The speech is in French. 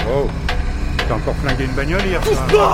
Oh, t'as encore flingué une bagnole hier soir?